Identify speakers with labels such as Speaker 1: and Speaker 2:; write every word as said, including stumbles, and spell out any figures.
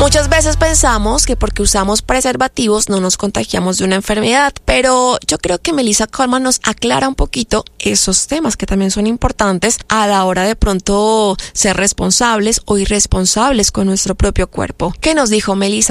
Speaker 1: Muchas veces pensamos que porque usamos preservativos no nos contagiamos de una enfermedad, pero yo creo que Melissa Coleman nos aclara un poquito esos temas que también son importantes a la hora de pronto ser responsables o irresponsables con nuestro propio cuerpo. ¿Qué nos dijo Melissa?